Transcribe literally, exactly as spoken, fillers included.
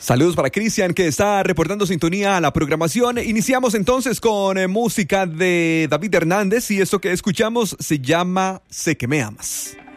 Saludos para Cristian, que está reportando sintonía a la programación. Iniciamos entonces con eh, música de David Hernández y esto que escuchamos se llama Sé que me amas.